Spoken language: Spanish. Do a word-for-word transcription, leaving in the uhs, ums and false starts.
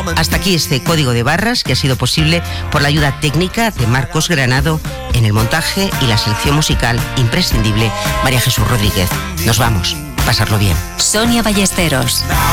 Hasta aquí este código de barras que ha sido posible por la ayuda técnica de Marcos Granado en el montaje y la selección musical imprescindible María Jesús Rodríguez. Nos vamos, pasarlo bien. Sonia Ballesteros.